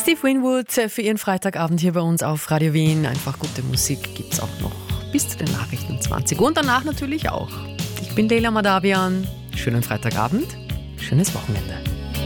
Steve Winwood für Ihren Freitagabend hier bei uns auf Radio Wien. Einfach gute Musik gibt's auch noch bis zu den Nachrichten 20 und danach natürlich auch. Ich bin Leila Madavian. Schönen Freitagabend, schönes Wochenende.